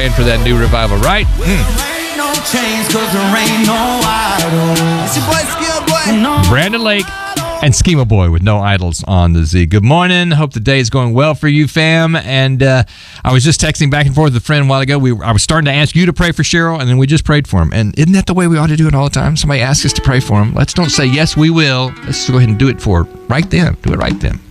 praying for that new revival, right? No chains, 'cause there ain't no idol. It's your boy, Skill Boy. Brandon Lake and Schema Boy with No Idols on the Z. Good morning. Hope the day is going well for you, fam. And I was just texting back and forth with a friend a while ago. I was starting to ask you to pray for Cheryl, and then we just prayed for him. And isn't that the way we ought to do it all the time? Somebody asks us to pray for him. Let's don't say, yes, we will. Let's go ahead and do it right then. Do it right then.